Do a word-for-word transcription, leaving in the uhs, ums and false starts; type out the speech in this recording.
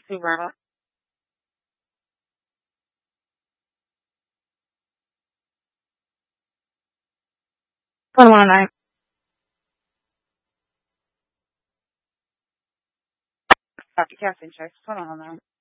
Sue Verma. twenty-one oh nine. Doctor Casting checks. twenty-one oh nine.